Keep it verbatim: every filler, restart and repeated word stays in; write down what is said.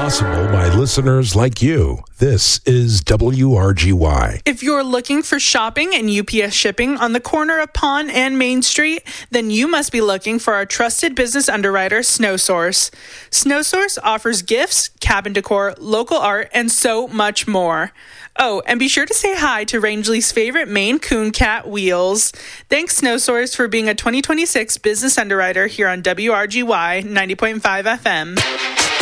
possible by listeners like you. This is W R G Y. If you're looking for shopping and U P S shipping on the corner of Pond and Main Street, then you must be looking for our trusted business underwriter, SnowSource. SnowSource offers gifts, cabin decor, local art, and so much more. Oh, and be sure to say hi to Rangeley's favorite Maine Coon cat, Wheels. Thanks, SnowSource, for being a twenty twenty-six business underwriter here on W R G Y ninety point five F M.